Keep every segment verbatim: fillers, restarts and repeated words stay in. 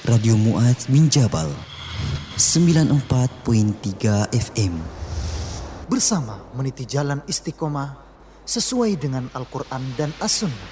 Radio Mu'adz bin Jabal sembilan puluh empat koma tiga F M. Bersama meniti jalan istiqomah sesuai dengan Al-Quran dan As-Sunnah.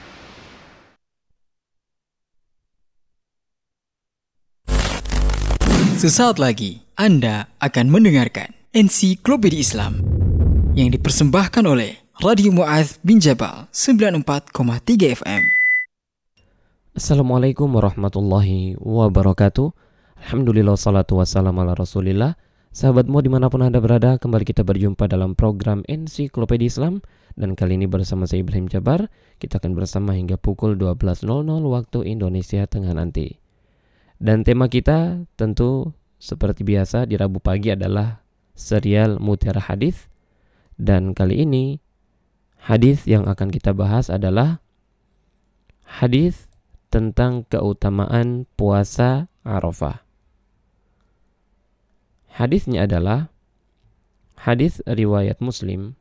Sesaat lagi Anda akan mendengarkan Ensiklopedia Islam yang dipersembahkan oleh Radio Mu'adz bin Jabal sembilan puluh empat koma tiga F M. Assalamualaikum warahmatullahi wabarakatuh. Alhamdulillah, salatu wassalamu ala rasulillah. Sahabatmu dimanapun Anda berada, kembali kita berjumpa dalam program Ensiklopedia Islam. Dan kali ini bersama saya Ibrahim Jabar, kita akan bersama hingga pukul dua belas waktu Indonesia Tengah nanti. Dan tema kita tentu seperti biasa di Rabu pagi adalah serial Mutiara Hadis. Dan kali ini hadis yang akan kita bahas adalah hadis tentang keutamaan puasa Arafah. Hadisnya adalah hadis riwayat Muslim,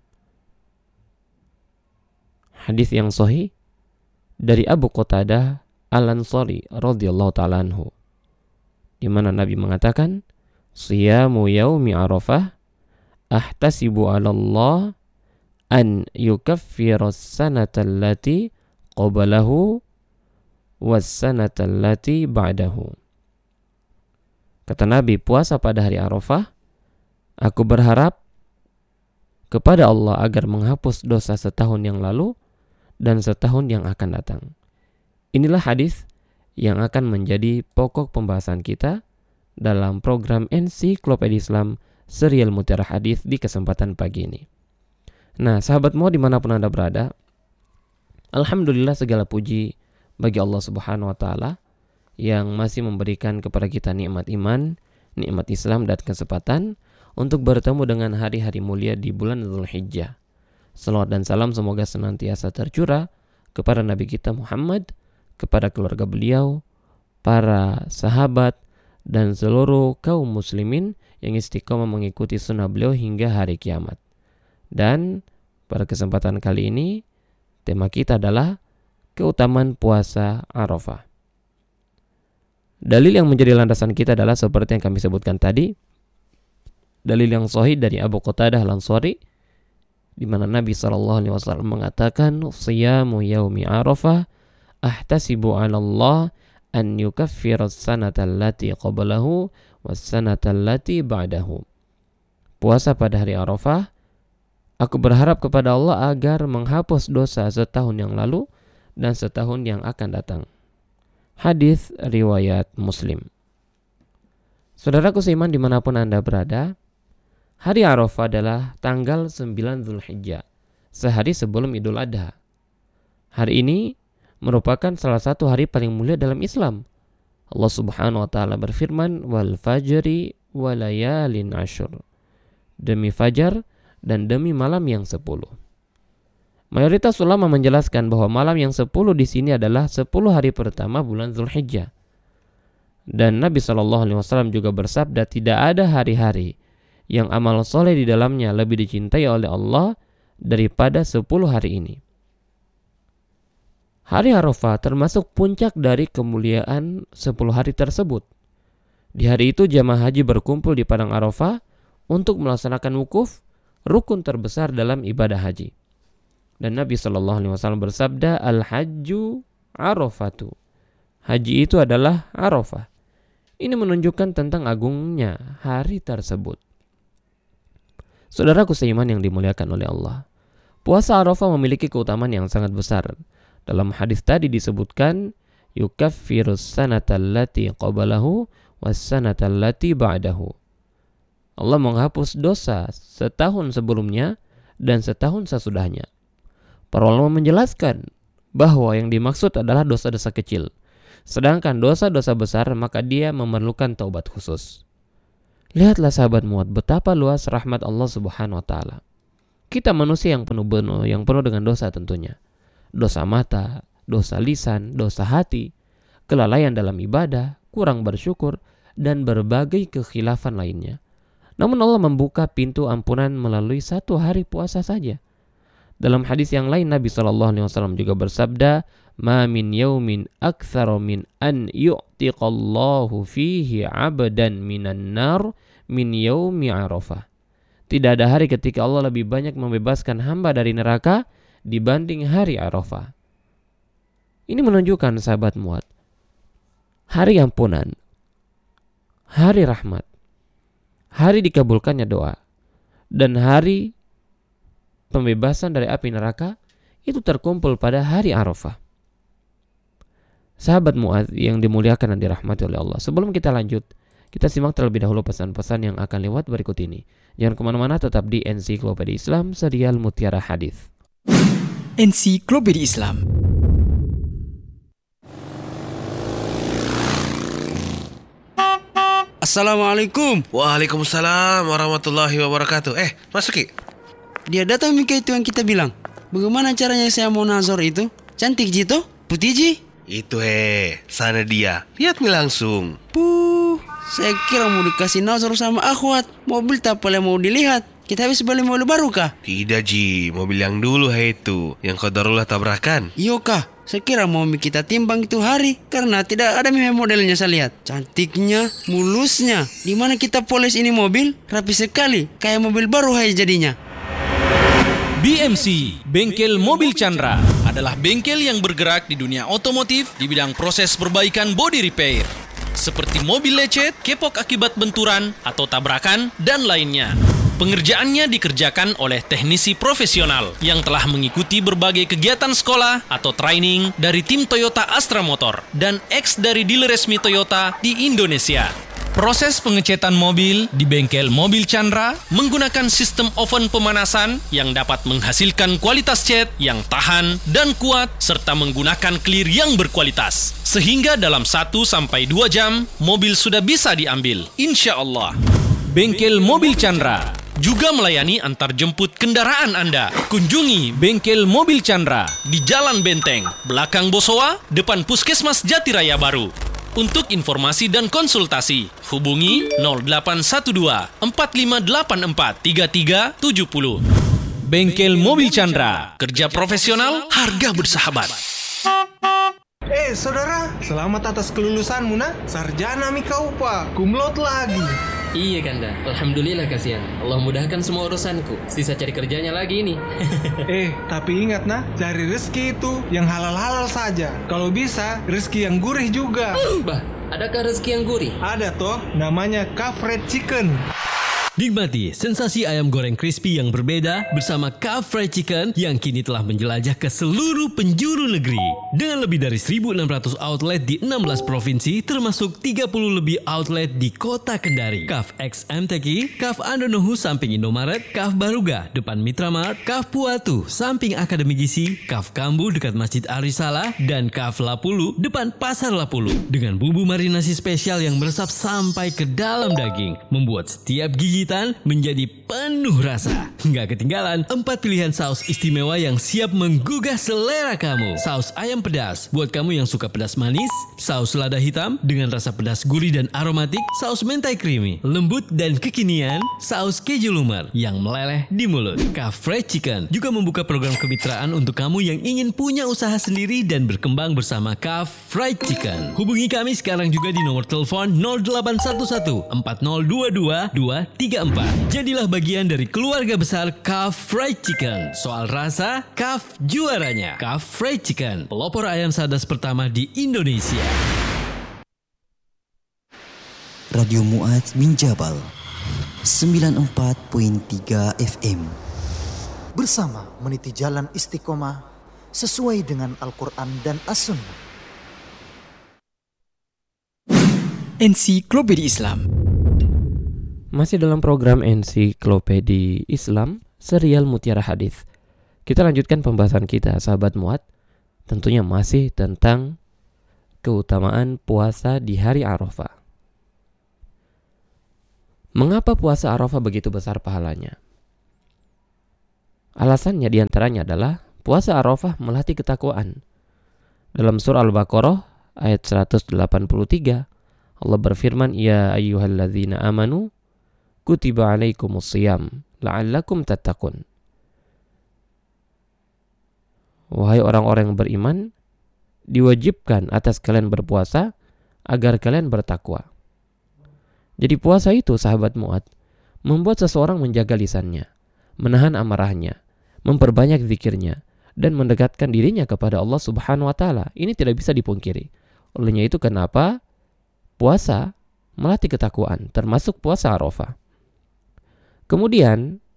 hadis yang sahih dari Abu Qatadah Al-Ansari radhiyallahu ta'ala anhu, di mana Nabi mengatakan, "Siyamu yaumi Arafah ahtasibu 'ala Allah an yukaffiras sanata allati qablahu was-sanata allati ba'dahu." Kata Nabi, puasa pada hari Arafah, aku berharap kepada Allah agar menghapus dosa setahun yang lalu dan setahun yang akan datang. Inilah hadis yang akan menjadi pokok pembahasan kita dalam program Ensiklopedia Islam serial Mutiara Hadis di kesempatan pagi ini. Nah, sahabatmu dimanapun Anda berada, alhamdulillah segala puji bagi Allah Subhanahu wa Ta'ala yang masih memberikan kepada kita nikmat iman, nikmat Islam dan kesempatan untuk bertemu dengan hari-hari mulia di bulan Dzulhijjah. Salawat dan salam semoga senantiasa tercurah kepada Nabi kita Muhammad, kepada keluarga beliau, para sahabat, dan seluruh kaum muslimin yang istiqomah mengikuti sunnah beliau hingga hari kiamat. Dan pada kesempatan kali ini, tema kita adalah keutamaan puasa Arafah. Dalil yang menjadi landasan kita adalah seperti yang kami sebutkan tadi, dalil yang sahih dari Abu Qatadah Al-Ansari, di mana Nabi shallallahu alaihi wasallam mengatakan, "Siyamu yaumi Arafah ahtasibu 'ala Allah an yukaffiras sanata allati qablahu was-sanata allati ba'dahu." Puasa pada hari Arafah, aku berharap kepada Allah agar menghapus dosa setahun yang lalu dan setahun yang akan datang. Hadis riwayat Muslim. Saudaraku seiman dimanapun Anda berada, hari Arafah adalah tanggal sembilan Dzulhijjah, sehari sebelum Idul Adha. Hari ini merupakan salah satu hari paling mulia dalam Islam. Allah Subhanahu wa Ta'ala berfirman, "Wal fajri wa layalin ashur." Demi fajar dan demi malam yang sepuluh. Mayoritas ulama menjelaskan bahwa malam yang sepuluh di sini adalah sepuluh hari pertama bulan Dzulhijjah. Dan Nabi shallallahu alaihi wasallam juga bersabda, tidak ada hari-hari yang amal soleh di dalamnya lebih dicintai oleh Allah daripada sepuluh hari ini. Hari Arafah termasuk puncak dari kemuliaan sepuluh hari tersebut. Di hari itu jamaah haji berkumpul di padang Arafah untuk melaksanakan wukuf, rukun terbesar dalam ibadah haji. Dan Nabi shallallahu alaihi wasallam bersabda, "Al-hajju Arafatu." Haji itu adalah Arafah. Ini menunjukkan tentang agungnya hari tersebut. Saudaraku seiman yang dimuliakan oleh Allah, puasa Arafah memiliki keutamaan yang sangat besar. Dalam hadis tadi disebutkan, yukaffirus sanata allati qablahu was sanata allati ba'dahu. Allah menghapus dosa setahun sebelumnya dan setahun sesudahnya. Para ulama menjelaskan bahwa yang dimaksud adalah dosa-dosa kecil. Sedangkan dosa-dosa besar maka dia memerlukan taubat khusus. Lihatlah sahabat muat betapa luas rahmat Allah Subhanahu wa Ta'ala. Kita manusia yang penuh penuh yang penuh dengan dosa tentunya. Dosa mata, dosa lisan, dosa hati, kelalaian dalam ibadah, kurang bersyukur, dan berbagai kekhilafan lainnya. Namun Allah membuka pintu ampunan melalui satu hari puasa saja. Dalam hadis yang lain Nabi shallallahu alaihi wasallam juga bersabda, ma min yaumin aktsara min an yu'tiqallahu fihi 'abdan minan nar min yaumi Arafah. Tidak ada hari ketika Allah lebih banyak membebaskan hamba dari neraka dibanding hari Arafah. Ini menunjukkan sahabat Mu'adz, hari ampunan, hari rahmat, hari dikabulkannya doa, dan hari pembebasan dari api neraka itu terkumpul pada hari Arafah. Sahabat Mu'adz yang dimuliakan dan dirahmati oleh Allah, sebelum kita lanjut, kita simak terlebih dahulu pesan-pesan yang akan lewat berikut ini. Jangan kemana-mana, tetap di Ensiklopedia Islam, serial Mutiara Hadis. Ensiklopedia Islam. Assalamualaikum. Waalaikumsalam warahmatullahi wabarakatuh. Eh, masuk Ki. Dia datang Mika itu yang kita bilang. Bagaimana caranya saya mau nazar itu? Cantik Jito? Putih Ji? Itu he, sana dia. Lihat mi langsung. Puh, saya kira mau dikasih nazar sama akhwat. Mobil tak boleh mau dilihat. Kita habis beli mobil baru kah? Tidak Ji, mobil yang dulu he itu, yang qadarullah tabrakan. Iyo kah? Saya kira mau kita timbang itu hari, karena tidak ada memang modelnya saya lihat. Cantiknya, mulusnya. Di mana kita poles ini mobil? Rapi sekali, kayak mobil baru hai jadinya. B M C, Bengkel Mobil Chandra, adalah bengkel yang bergerak di dunia otomotif di bidang proses perbaikan body repair, seperti mobil lecet, kepok akibat benturan atau tabrakan, dan lainnya. Pengerjaannya dikerjakan oleh teknisi profesional yang telah mengikuti berbagai kegiatan sekolah atau training dari tim Toyota Astra Motor dan ex dari dealer resmi Toyota di Indonesia. Proses pengecetan mobil di bengkel Mobil Chandra menggunakan sistem oven pemanasan yang dapat menghasilkan kualitas cat yang tahan dan kuat serta menggunakan clear yang berkualitas. Sehingga dalam satu sampai dua jam, mobil sudah bisa diambil. Insya Allah. Bengkel Mobil Chandra juga melayani antar jemput kendaraan Anda. Kunjungi Bengkel Mobil Chandra di Jalan Benteng, belakang Bosowa, depan Puskesmas Jatiraya Baru. Untuk informasi dan konsultasi, hubungi nol delapan satu dua empat lima delapan empat tiga tiga tujuh nol. Bengkel Mobil Chandra, kerja profesional, harga bersahabat. Eh saudara, selamat atas kelulusanmu nak. Sarjana mi kau pak, kumlot lagi. Iya Kanda, alhamdulillah kasihan. Allah mudahkan semua urusanku. Sisa cari kerjanya lagi ini. Eh, tapi ingat nah, cari rezeki itu yang halal-halal saja. Kalau bisa, rezeki yang gurih juga. Bah, adakah rezeki yang gurih? Ada toh, namanya Kafred Chicken. Nikmati sensasi ayam goreng crispy yang berbeda bersama Kaf Fried Chicken yang kini telah menjelajah ke seluruh penjuru negeri. Dengan lebih dari seribu enam ratus outlet di enam belas provinsi termasuk tiga puluh lebih outlet di kota Kendari. Kaf X M T Q, Kaf Andonohu samping Indomaret, Kaf Baruga depan Mitra Mart, Kaf Puatu samping Akademi Gizi, Kaf Kambu dekat Masjid Arisala, dan Kaf Lapulu depan Pasar Lapulu. Dengan bumbu marinasi spesial yang meresap sampai ke dalam daging, membuat setiap gigit menjadi penuh rasa. Nggak ketinggalan empat pilihan saus istimewa yang siap menggugah selera kamu. Saus ayam pedas buat kamu yang suka pedas manis, saus lada hitam dengan rasa pedas gurih dan aromatik, saus mentai creamy, lembut dan kekinian, saus keju lumer yang meleleh di mulut. Kaf Fried Chicken juga membuka program kemitraan untuk kamu yang ingin punya usaha sendiri dan berkembang bersama Kaf Fried Chicken. Hubungi kami sekarang juga di nomor telepon nol delapan satu satu empat nol dua dua dua tiga empat. Jadilah bagian dari keluarga besar Kaf Fried Chicken. Soal rasa, Kaf juaranya. Kaf Fried Chicken, pelopor ayam sadas pertama di Indonesia. Radio Mu'adz bin Jabal sembilan puluh empat koma tiga F M. Bersama meniti jalan istiqomah sesuai dengan Al-Quran dan As-Sunnah. Ensiklopedia Islam. Masih dalam program Ensiklopedia Islam, serial Mutiara Hadis. Kita lanjutkan pembahasan kita, sahabat Mu'adz. Tentunya masih tentang keutamaan puasa di hari Arafah. Mengapa puasa Arafah begitu besar pahalanya? Alasannya diantaranya adalah puasa Arafah melatih ketakwaan. Dalam surah Al-Baqarah ayat seratus delapan puluh tiga, Allah berfirman, "Ya ayyuhalladzina amanu kutiba alaikumus shiyam la'allakum tattaqun." Wahai orang-orang yang beriman, diwajibkan atas kalian berpuasa agar kalian bertakwa. Jadi puasa itu, sahabat Mu'ad, membuat seseorang menjaga lisannya, menahan amarahnya, memperbanyak zikirnya, dan mendekatkan dirinya kepada Allah Subhanahu wa Ta'ala. Ini tidak bisa dipungkiri. Olehnya itu kenapa puasa melatih ketakwaan, termasuk puasa Arafah. Kemudian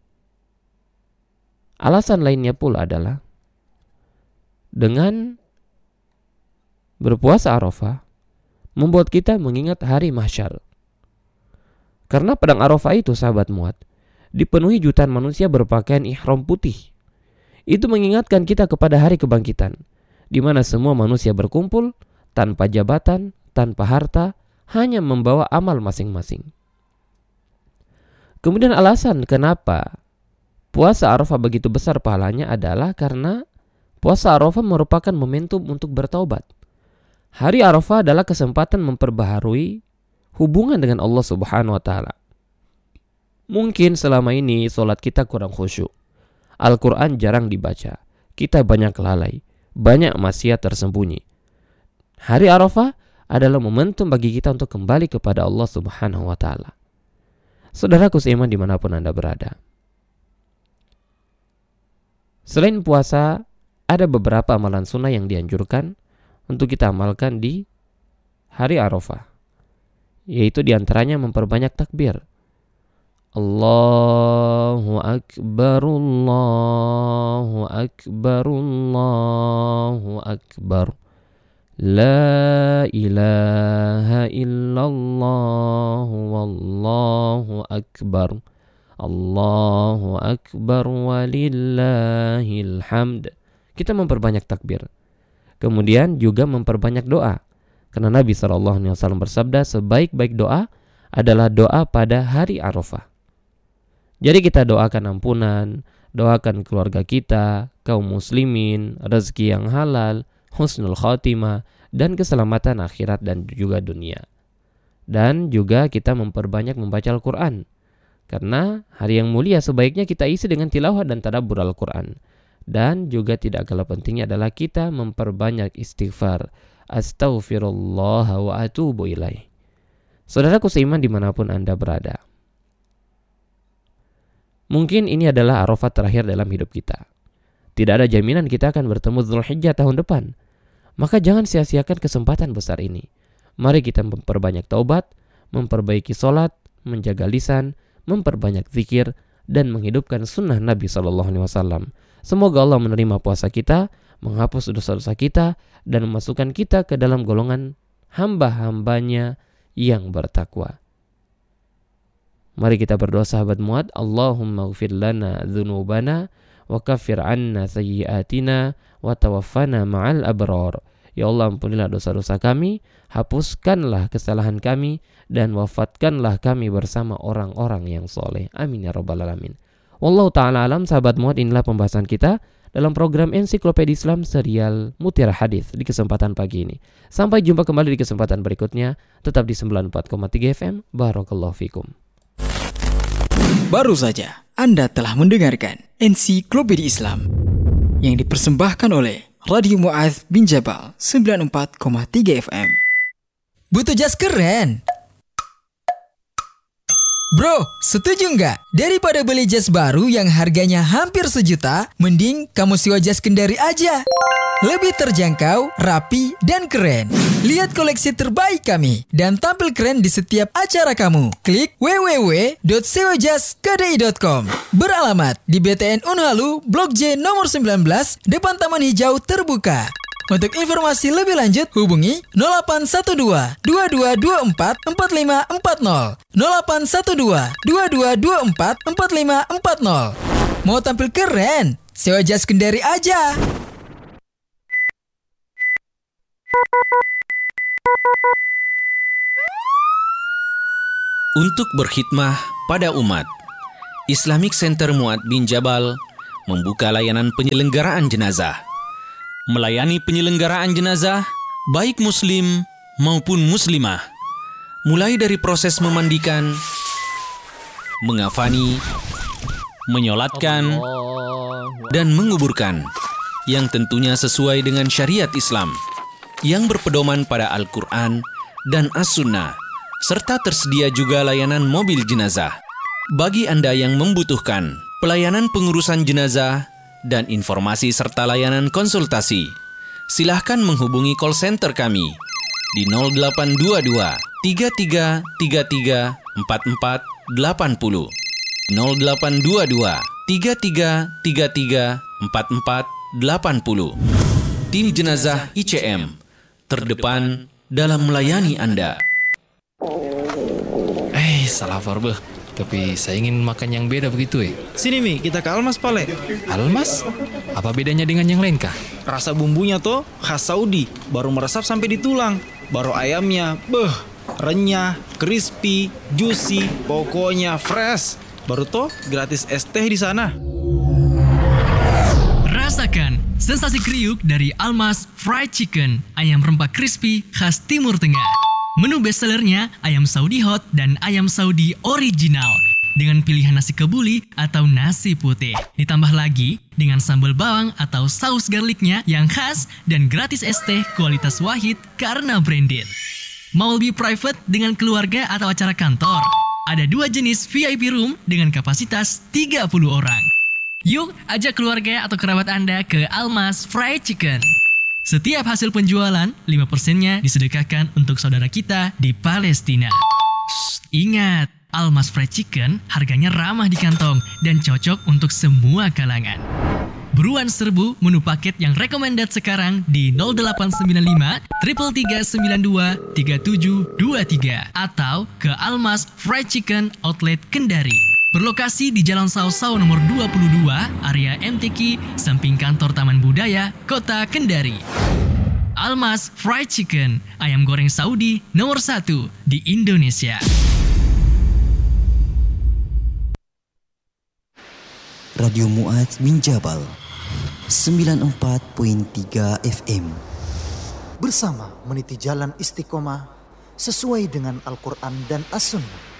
alasan lainnya pula adalah dengan berpuasa Arafah membuat kita mengingat hari mahsyar. Karena padang Arafah itu, sahabat Mu'ad, dipenuhi jutaan manusia berpakaian ihram putih. Itu mengingatkan kita kepada hari kebangkitan, di mana semua manusia berkumpul tanpa jabatan, tanpa harta, hanya membawa amal masing-masing. Kemudian alasan kenapa puasa Arafah begitu besar pahalanya adalah karena puasa Arafah merupakan momentum untuk bertaubat. Hari Arafah adalah kesempatan memperbaharui hubungan dengan Allah Subhanahu wa Ta'ala. Mungkin selama ini solat kita kurang khusyuk, Al-Quran jarang dibaca, kita banyak lalai, banyak maksiat tersembunyi. Hari Arafah adalah momentum bagi kita untuk kembali kepada Allah Subhanahu wa Ta'ala. Saudaraku seiman dimanapun Anda berada, selain puasa, ada beberapa amalan sunnah yang dianjurkan untuk kita amalkan di hari Arafah, yaitu diantaranya memperbanyak takbir. Allahu Akbar, Allahu Akbar, Allahu Akbar, La ilaha illallah, wallahu akbar, Allahu akbar walillahil hamd. Kita memperbanyak takbir. Kemudian juga memperbanyak doa. Karena Nabi shallallahu alaihi wasallam bersabda, sebaik-baik doa adalah doa pada hari Arafah. Jadi kita doakan ampunan, doakan keluarga kita, kaum muslimin, rezeki yang halal, husnul khatimah, dan keselamatan akhirat dan juga dunia. Dan juga kita memperbanyak membaca Al-Quran. Karena hari yang mulia sebaiknya kita isi dengan tilawah dan tadabbur Al-Quran. Dan juga tidak kalah pentingnya adalah kita memperbanyak istighfar. Astaghfirullah wa atubu ilaih. Saudaraku seiman dimanapun Anda berada, mungkin ini adalah Arafah terakhir dalam hidup kita. Tidak ada jaminan kita akan bertemu Dzulhijjah tahun depan. Maka jangan sia-siakan kesempatan besar ini. Mari kita memperbanyak taubat, memperbaiki solat, menjaga lisan, memperbanyak zikir, dan menghidupkan sunnah Nabi shallallahu alaihi wasallam. Semoga Allah menerima puasa kita, menghapus dosa-dosa kita, dan memasukkan kita ke dalam golongan hamba-hambanya yang bertakwa. Mari kita berdoa sahabat Mu'ad. Allahumma ighfir lana dzunubana wa kaffir anna sayyi'atina wa tawaffana ma'al abrar. Ya Allah, ampunilah dosa-dosa kami, hapuskanlah kesalahan kami, dan wafatkanlah kami bersama orang-orang yang soleh. Amin ya rabbal alamin. Wallahu ta'ala alam. Sahabat Mu'ad, inilah pembahasan kita dalam program Ensiklopedia Islam serial Mutiara Hadis di kesempatan pagi ini. Sampai jumpa kembali di kesempatan berikutnya. Tetap di sembilan puluh empat koma tiga F M. Barakallahu fikum. Baru saja Anda telah mendengarkan Ensiklopedia Islam yang dipersembahkan oleh Radio Mu'adz bin Jabal sembilan puluh empat koma tiga F M. Butuh jas keren? Bro, setuju nggak? Daripada beli jas baru yang harganya hampir sejuta, mending kamu sewa jas Kendari aja. Lebih terjangkau, rapi, dan keren. Lihat koleksi terbaik kami dan tampil keren di setiap acara kamu. Klik w w w dot sewa jas kendari dot com. Beralamat di B T N Unhalu, Blok J nomor sembilan belas, depan Taman Hijau Terbuka. Untuk informasi lebih lanjut, hubungi nol delapan satu dua, dua dua dua empat, empat lima empat nol, nol delapan satu dua, dua dua dua empat, empat lima empat nol. Mau tampil keren? Sewa jas Kendari aja. Untuk berkhidmah pada umat, Islamic Center Mu'adz bin Jabal membuka layanan penyelenggaraan jenazah. Melayani penyelenggaraan jenazah baik muslim maupun muslimah, mulai dari proses memandikan, mengafani, menyolatkan, dan menguburkan, yang tentunya sesuai dengan syariat Islam. yang berpedoman pada Al-Quran dan As-Sunnah, serta tersedia juga layanan mobil jenazah. Bagi Anda yang membutuhkan pelayanan pengurusan jenazah dan informasi serta layanan konsultasi, silahkan menghubungi call center kami di nol delapan dua dua tiga tiga tiga tiga empat empat delapan nol nol delapan dua dua tiga tiga tiga tiga empat empat delapan nol. Tim Jenazah I C M terdepan dalam melayani Anda. Eh, salah Farbeh. Tapi saya ingin makan yang beda begitu eh. Sini Mi, kita ke Almas Pale. Almas? Apa bedanya dengan yang lain kah? Rasa bumbunya toh khas Saudi, baru meresap sampai di tulang. Baru ayamnya, beh, renyah, crispy, juicy, pokoknya fresh. Baru toh gratis es teh di sana. Rasakan sensasi kriuk dari Almas Fried Chicken, ayam rempah crispy khas Timur Tengah. Menu bestsellernya ayam Saudi hot dan ayam Saudi original dengan pilihan nasi kebuli atau nasi putih. Ditambah lagi dengan sambal bawang atau saus garlicnya yang khas dan gratis es teh kualitas Wahid karena branded. Mau lebih private dengan keluarga atau acara kantor? Ada dua jenis V I P room dengan kapasitas tiga puluh orang. Yuk ajak keluarga atau kerabat Anda ke Almas Fried Chicken. Setiap hasil penjualan, lima persennya disedekahkan untuk saudara kita di Palestina. Shh, ingat, Almas Fried Chicken harganya ramah di kantong dan cocok untuk semua kalangan. Buruan serbu menu paket yang recommended sekarang di nol delapan sembilan lima tiga tiga sembilan dua tiga tujuh dua tiga atau ke Almas Fried Chicken Outlet Kendari. Berlokasi di Jalan Sausau nomor dua puluh dua, area M T Q, samping kantor Taman Budaya, Kota Kendari. Almas Fried Chicken, ayam goreng Saudi nomor satu di Indonesia. Radio Mu'adz bin Jabal sembilan puluh empat koma tiga F M. Bersama meniti jalan istiqomah sesuai dengan Al-Quran dan As-Sunnah.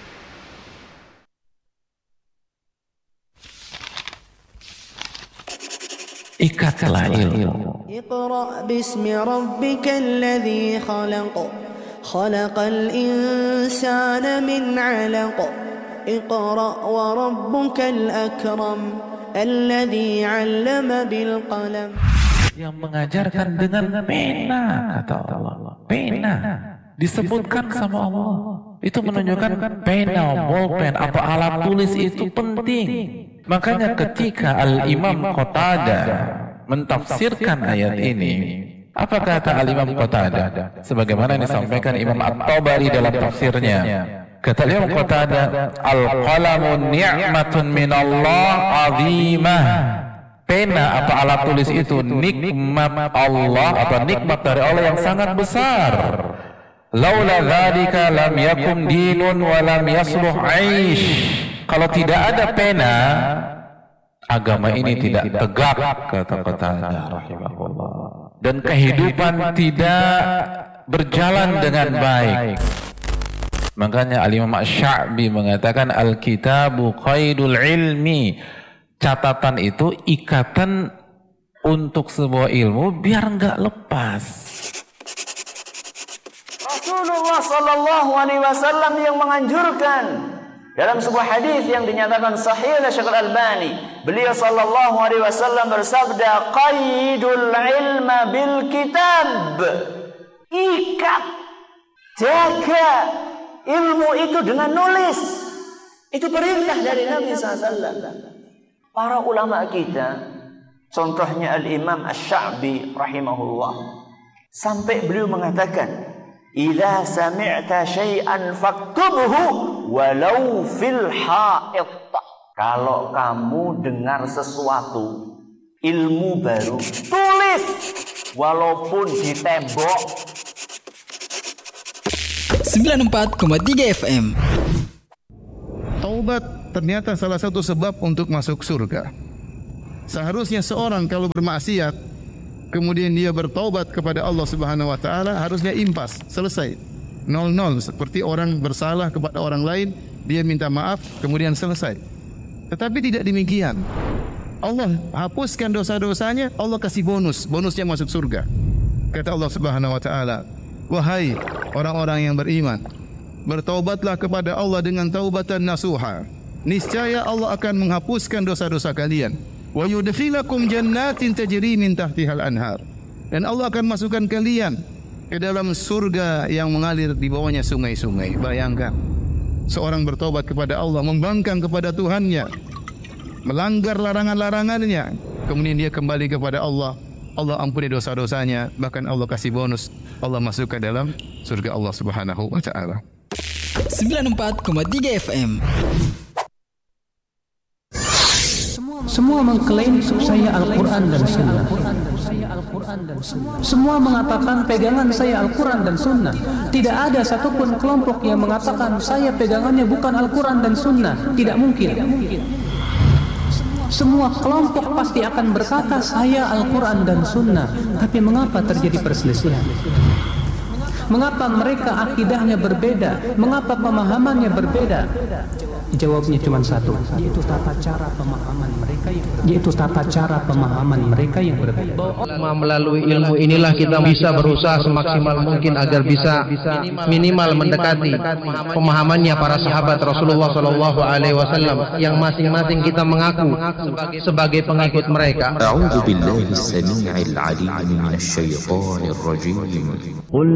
Ikatlah ilmu. Iqra bismi rabbikal ladzi khalaq. Khalaqal insana min 'alaq. Iqra wa rabbukal akram. Alladzi 'allama bil qalam. Yang mengajarkan dengan pena, kata Allah. Pena disebutkan sama Allah. Itu menunjukkan pena, bolpen, apa alat tulis itu penting. Makanya ketika Al-Imam Qatadah mentafsirkan ayat ini, apa kata Al-Imam Qatadah? Sebagaimana yang disampaikan Imam At-Tabari dalam tafsirnya. Kata Imam Qatadah, Al-qalamu ni'matun minallah azimah. Pena apa alat tulis itu nikmat Allah atau nikmat dari Allah yang sangat besar. Laula dzalika lam yakun dinun wa lam yasluh 'aish. Kalau tidak ada pena, agama ini tidak tegak, kata Qatadah rahimahullah. Dan kehidupan tidak berjalan dengan baik. Makanya Al-Imam Asy-Sya'bi mengatakan al-kitabu qaidul ilmi. Catatan itu ikatan untuk sebuah ilmu biar enggak lepas. Rasulullah sallallahu alaihi wasallam yang menganjurkan dalam sebuah hadis yang dinyatakan sahih oleh Syekh Al-Albani, beliau sallallahu alaihi wasallam bersabda, qaidul ilma bil kitab. Ikat, jaga ilmu itu dengan nulis. Itu perintah dari Nabi sallallahu alaihi wasallam. Para ulama kita, contohnya Al-Imam Asy-Sya'bi rahimahullah, sampai beliau mengatakan, idza sami'ta syai'an faktubhu walau fil ha'id. Kalau kamu dengar sesuatu, ilmu baru, tulis walaupun di tembok. sembilan puluh empat koma tiga F M. Taubat ternyata salah satu sebab untuk masuk surga. Seharusnya seorang kalau bermaksiat kemudian dia bertaubat kepada Allah Subhanahu wa taala, harusnya impas, selesai. nol nol, seperti orang bersalah kepada orang lain, dia minta maaf, kemudian selesai. Tetapi tidak demikian. Allah hapuskan dosa-dosanya, Allah kasih bonus, bonusnya masuk surga. Kata Allah Subhanahu wa taala, wahai orang-orang yang beriman, bertaubatlah kepada Allah dengan taubatan nasuha. Niscaya Allah akan menghapuskan dosa-dosa kalian. Wa yudkhilakum jannatin tajri min tahtihal anhar. Dan Allah akan masukkan kalian ke dalam surga yang mengalir di bawahnya sungai-sungai. Bayangkan, seorang bertobat kepada Allah, membangkang kepada Tuhannya, melanggar larangan-larangannya, kemudian dia kembali kepada Allah. Allah ampuni dosa-dosanya, bahkan Allah kasih bonus, Allah masuk ke dalam surga Allah Subhanahu wa taala. sembilan puluh empat koma tiga F M. Semua mengklaim saya Al-Quran dan Sunnah. Semua mengatakan pegangan saya Al-Quran dan Sunnah. Tidak ada satupun kelompok yang mengatakan saya pegangannya bukan Al-Quran dan Sunnah. Tidak mungkin. Semua kelompok pasti akan berkata saya Al-Quran dan Sunnah. Tapi mengapa terjadi perselisihan? Mengapa mereka akidahnya berbeda? Mengapa pemahamannya berbeda? Jawabnya cuma satu, yaitu tata cara pemahaman mereka yang berbeda. Yaitu tata cara pemahaman mereka yang berbeda. Melalui ilmu inilah kita bisa berusaha semaksimal mungkin agar bisa minimal mendekati pemahamannya para sahabat Rasulullah Shallallahu Alaihi Wasallam yang masing-masing kita mengaku sebagai pengikut mereka. A'udzu billahi as-sami'il 'alim minasy syaithanir rajim.